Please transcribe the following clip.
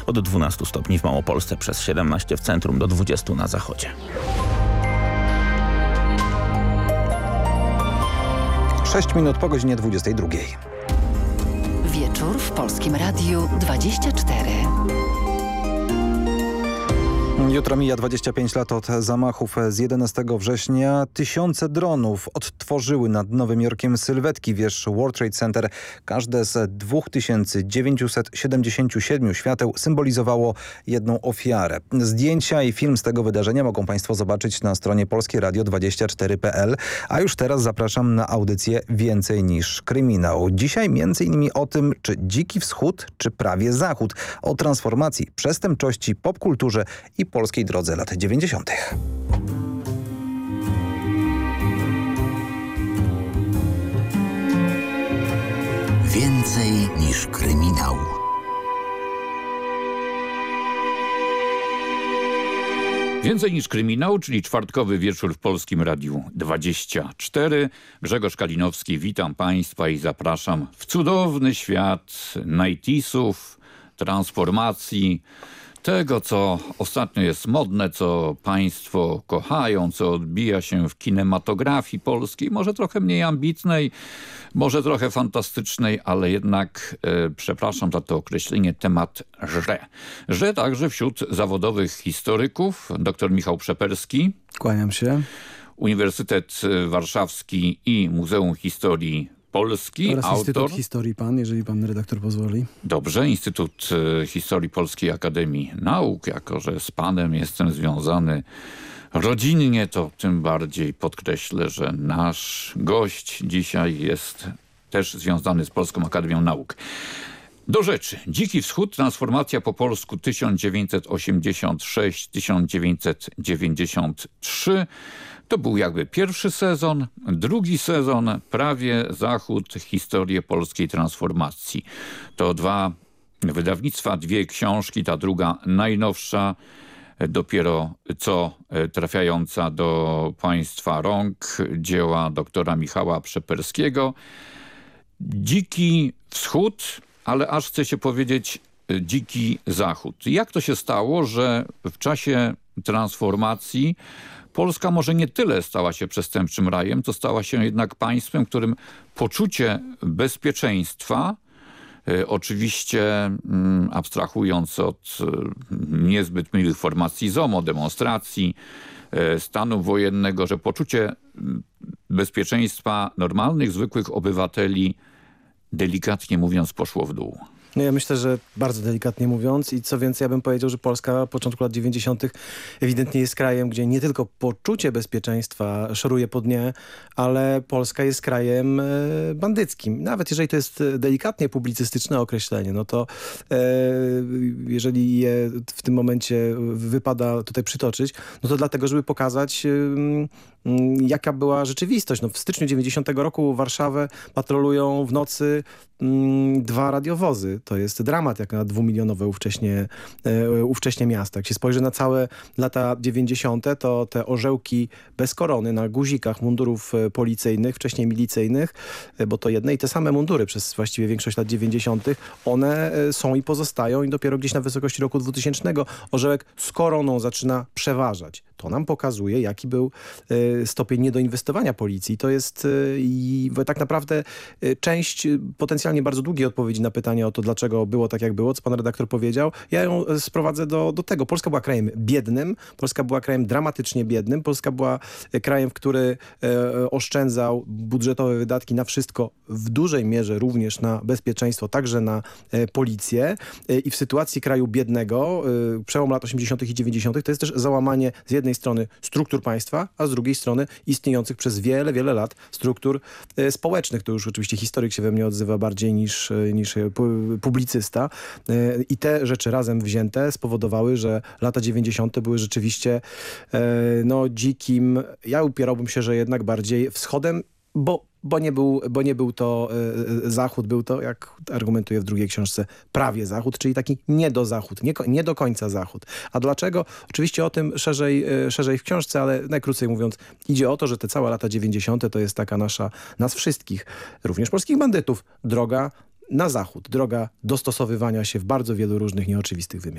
Od 12 stopni w Małopolsce, przez 17 w centrum, do 20 na zachodzie. 6 minut po godzinie 22. Wieczór w Polskim Radiu 24. Jutro mija 25 lat od zamachów z 11 września. Tysiące dronów odtworzyły nad Nowym Jorkiem sylwetki wież World Trade Center. Każde z 2977 świateł symbolizowało jedną ofiarę. Zdjęcia i film z tego wydarzenia mogą Państwo zobaczyć na stronie polskieradio24.pl. A już teraz zapraszam na audycję Więcej niż kryminał. Dzisiaj m.in. o tym, czy Dziki Wschód, czy prawie Zachód. O transformacji, przestępczości, popkulturze i polskiej drodze lat 90. Więcej niż kryminał. Więcej niż kryminał, czyli czwartkowy wieczór w Polskim Radiu 24. Grzegorz Kalinowski, witam Państwa i zapraszam w cudowny świat 90sów, transformacji, tego, co ostatnio jest modne, co Państwo kochają, co odbija się w kinematografii polskiej, może trochę mniej ambitnej, może trochę fantastycznej, ale jednak, przepraszam za to określenie, temat żre. Żre także wśród zawodowych historyków. Dr Michał Przeperski. Kłaniam się. Uniwersytet Warszawski i Muzeum Historii Polski. Oraz autor. Instytut Historii Pan, jeżeli pan redaktor pozwoli. Dobrze, Instytut Historii Polskiej Akademii Nauk. Jako że z panem jestem związany rodzinnie, to tym bardziej podkreślę, że nasz gość dzisiaj jest też związany z Polską Akademią Nauk. Do rzeczy. Dziki Wschód, transformacja po polsku 1986-1993. To był jakby pierwszy sezon. Drugi sezon, prawie Zachód, historię polskiej transformacji. To dwa wydawnictwa, dwie książki, ta druga najnowsza, dopiero co trafiająca do Państwa rąk, dzieła doktora Michała Przeperskiego. Dziki Wschód, ale aż chce się powiedzieć Dziki Zachód. Jak to się stało, że w czasie transformacji Polska może nie tyle stała się przestępczym rajem, to stała się jednak państwem, którym poczucie bezpieczeństwa, oczywiście abstrahując od niezbyt miłych formacji ZOMO, demonstracji, stanu wojennego, że poczucie bezpieczeństwa normalnych, zwykłych obywateli, delikatnie mówiąc, poszło w dół. No ja myślę, że bardzo delikatnie mówiąc i co więcej, ja bym powiedział, że Polska w początku lat 90. ewidentnie jest krajem, gdzie nie tylko poczucie bezpieczeństwa szoruje po dnie, ale Polska jest krajem bandyckim. Nawet jeżeli to jest delikatnie publicystyczne określenie, no to jeżeli je w tym momencie wypada tutaj przytoczyć, no to dlatego, żeby pokazać jaka była rzeczywistość. No w styczniu 90 roku Warszawę patrolują w nocy dwa radiowozy. To jest dramat jak na dwumilionowe ówcześnie miasta. Jak się spojrzy na całe lata 90, to te orzełki bez korony na guzikach mundurów policyjnych, wcześniej milicyjnych, bo to jedne i te same mundury przez właściwie większość lat 90, one są i pozostają i dopiero gdzieś na wysokości roku 2000 orzełek z koroną zaczyna przeważać. To nam pokazuje, jaki był stopień niedoinwestowania policji. To jest tak naprawdę część potencjalnie bardzo długiej odpowiedzi na pytanie o to, dlaczego było tak, jak było, co pan redaktor powiedział. Ja ją sprowadzę do tego. Polska była krajem biednym, Polska była krajem dramatycznie biednym, Polska była krajem, który oszczędzał budżetowe wydatki na wszystko, w dużej mierze również na bezpieczeństwo, także na policję. I w sytuacji kraju biednego, przełom lat 80. i 90. to jest też załamanie z jednej strony struktur państwa, a z drugiej strony istniejących przez wiele, wiele lat struktur społecznych. To już oczywiście historyk się we mnie odzywa bardziej niż publicysta. I te rzeczy razem wzięte spowodowały, że lata 90. były rzeczywiście dzikim. Ja upierałbym się, że jednak bardziej wschodem, bo nie był to Zachód, był to, jak argumentuję w drugiej książce, prawie Zachód, czyli taki niedozachód, nie do końca Zachód. A dlaczego? Oczywiście o tym szerzej w książce, ale najkrócej mówiąc, idzie o to, że te całe lata 90. to jest taka nas wszystkich, również polskich bandytów, droga na Zachód, droga dostosowywania się w bardzo wielu różnych nieoczywistych wymiarach.